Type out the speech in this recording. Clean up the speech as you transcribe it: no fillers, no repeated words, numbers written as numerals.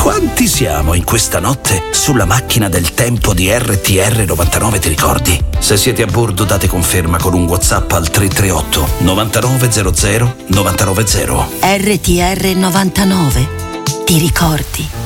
Quanti siamo in questa notte sulla macchina del tempo di RTR 99, ti ricordi? Se siete a bordo date conferma con un WhatsApp al 338 9900 990. RTR 99, ti ricordi?